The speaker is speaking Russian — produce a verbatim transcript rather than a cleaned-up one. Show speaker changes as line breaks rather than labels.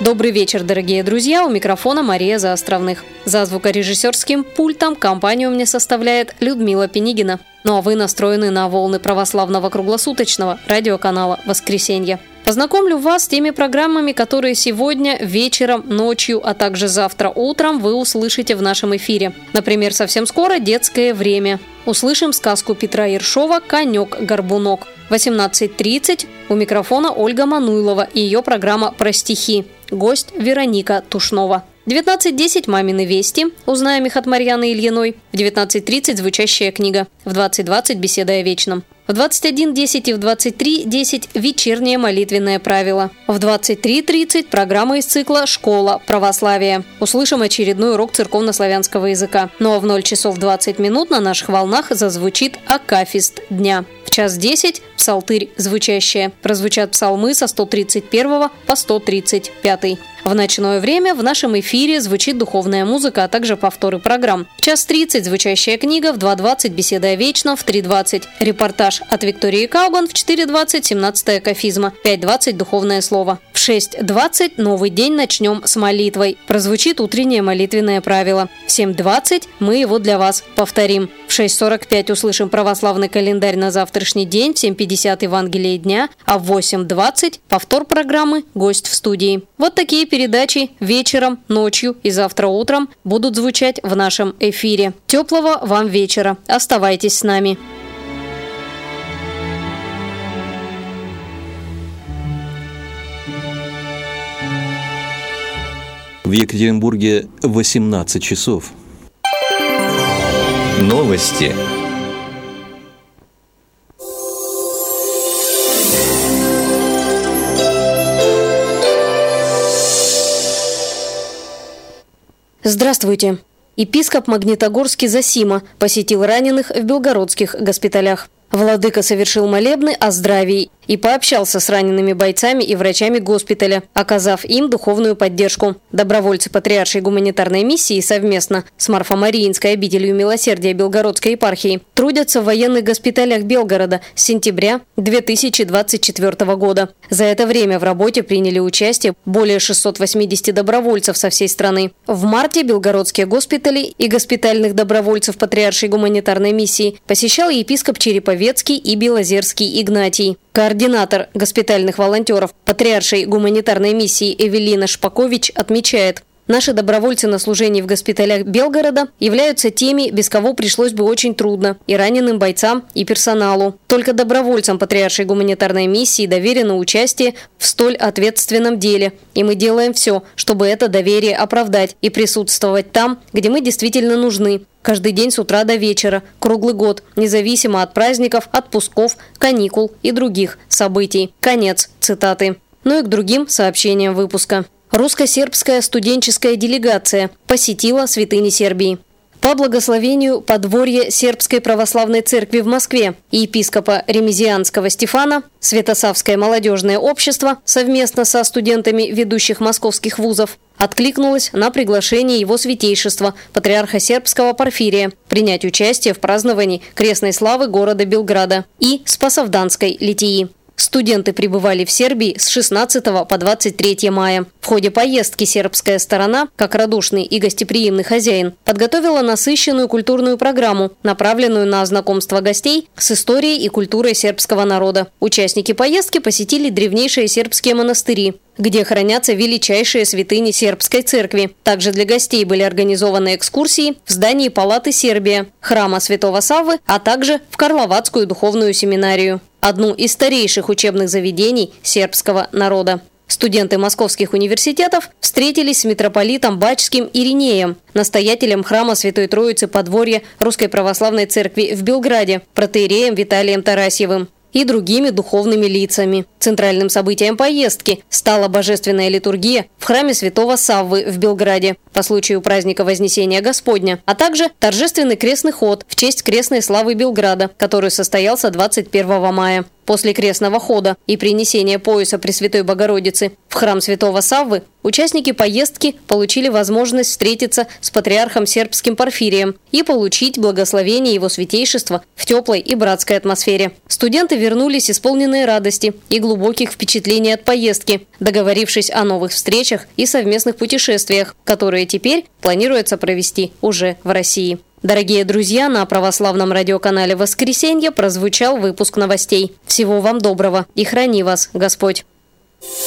Добрый вечер, дорогие друзья, у микрофона Мария Заостровных. За звукорежиссерским пультом компанию мне составляет Людмила Пенигина. Ну а вы настроены на волны православного круглосуточного радиоканала «Воскресенье». Познакомлю вас с теми программами, которые сегодня вечером, ночью, а также завтра утром вы услышите в нашем эфире. Например, совсем скоро «Детское время». Услышим сказку Петра Ершова «Конек-горбунок». В восемнадцать тридцать у микрофона Ольга Мануйлова и ее программа «Про стихи». Гость Вероника Тушнова. В девятнадцать десять «Мамины вести». Узнаем их от Марьяны Ильиной. В девятнадцать тридцать «Звучащая книга». В двадцать двадцать «Беседа о вечном». В двадцать один десять и в двадцать три десять «Вечернее молитвенное правило». В двадцать три тридцать программа из цикла «Школа православия». Услышим очередной урок церковно-славянского языка. Ну а в ноль часов двадцать минут на наших волнах зазвучит акафист дня. В час десять «Псалтырь звучащая». Прозвучат псалмы со сто тридцать первого по сто тридцать пятый. В ночное время в нашем эфире звучит духовная музыка, а также повторы программ. В час тридцать «Звучащая книга», в два двадцать «Беседа о вечном», в три двадцать репортаж от Виктории Кауган, в четыре двадцать семнадцатая кафизма, в пять двадцать духовное слово. В шесть двадцать новый день начнем с молитвой. Прозвучит утреннее молитвенное правило. В семь двадцать мы его для вас повторим. В шесть сорок пять услышим православный календарь на завтрашний день, в семь пятьдесят Евангелие дня, а в восемь двадцать повтор программы «Гость в студии». Вот такие передачи вечером, ночью и завтра утром будут звучать в нашем эфире. Теплого вам вечера. Оставайтесь с нами.
В Екатеринбурге восемнадцать часов. Новости.
Здравствуйте. Епископ Магнитогорский Зосима посетил раненых в белгородских госпиталях. Владыка совершил молебны о здравии и пообщался с ранеными бойцами и врачами госпиталя, оказав им духовную поддержку. Добровольцы Патриаршей гуманитарной миссии совместно с Марфо-Мариинской обителью милосердия Белгородской епархии трудятся в военных госпиталях Белгорода с сентября две тысячи двадцать четвёртого года. За это время в работе приняли участие более шестисот восьмидесяти добровольцев со всей страны. В марте белгородские госпитали и госпитальных добровольцев Патриаршей гуманитарной миссии посещал епископ Череповецкий и Белозерский Игнатий. Координатор госпитальных волонтеров Патриаршей гуманитарной миссии Эвелина Шпакович отмечает: наши добровольцы на служении в госпиталях Белгорода являются теми, без кого пришлось бы очень трудно и раненым бойцам, и персоналу. Только добровольцам Патриаршей гуманитарной миссии доверено участие в столь ответственном деле, и мы делаем все, чтобы это доверие оправдать и присутствовать там, где мы действительно нужны. Каждый день с утра до вечера, круглый год, независимо от праздников, отпусков, каникул и других событий. Конец цитаты. Ну и к другим сообщениям выпуска. Русско-сербская студенческая делегация посетила святыни Сербии. По благословению подворья Сербской православной церкви в Москве и епископа Ремезианского Стефана Святосавское молодежное общество совместно со студентами ведущих московских вузов откликнулось на приглашение его святейшества, патриарха сербского Порфирия, принять участие в праздновании крестной славы города Белграда и Спасовданской литии. Студенты пребывали в Сербии с шестнадцатого по двадцать третье мая. В ходе поездки сербская сторона, как радушный и гостеприимный хозяин, подготовила насыщенную культурную программу, направленную на знакомство гостей с историей и культурой сербского народа. Участники поездки посетили древнейшие сербские монастыри, где хранятся величайшие святыни сербской церкви. Также для гостей были организованы экскурсии в здании Палаты Сербия, храма Святого Саввы, а также в Карловацкую духовную семинарию, одну из старейших учебных заведений сербского народа. Студенты московских университетов встретились с митрополитом Бачским Иринеем, настоятелем храма Святой Троицы подворья Русской Православной Церкви в Белграде, протоиереем Виталием Тарасьевым и другими духовными лицами. Центральным событием поездки стала божественная литургия в храме Святого Саввы в Белграде по случаю праздника Вознесения Господня, а также торжественный крестный ход в честь крестной славы Белграда, который состоялся двадцать первого мая. После крестного хода и принесения пояса Пресвятой Богородицы в В храм святого Саввы участники поездки получили возможность встретиться с патриархом сербским Порфирием и получить благословение его святейшества в теплой и братской атмосфере. Студенты вернулись исполненные радости и глубоких впечатлений от поездки, договорившись о новых встречах и совместных путешествиях, которые теперь планируется провести уже в России. Дорогие друзья, на православном радиоканале «Воскресенье» прозвучал выпуск новостей. Всего вам доброго и храни вас Господь!